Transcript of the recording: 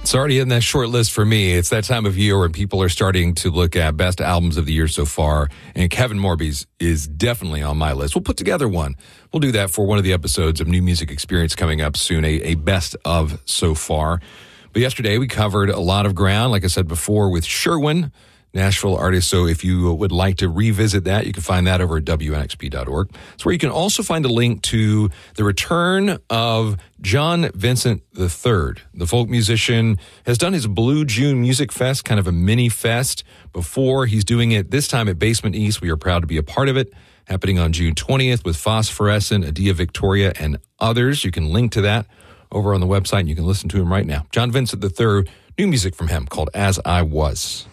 It's already in that short list for me. It's that time of year when people are starting to look at best albums of the year so far, and Kevin Morby's is definitely on my list. We'll put together one. We'll do that for one of the episodes of New Music Experience coming up soon, a best of so far. But yesterday we covered a lot of ground, like I said before, with Sherwin, Nashville artist. So if you would like to revisit that, you can find that over at WNXP.org. It's where you can also find a link to the return of John Vincent III. The folk musician has done his Blue June Music Fest, kind of a mini fest before. He's doing it this time at Basement East. We are proud to be a part of it, happening on June 20th with Phosphorescent, Adia Victoria, and others. You can link to that over on the website, and you can listen to him right now. John Vincent III, new music from him called As I Was.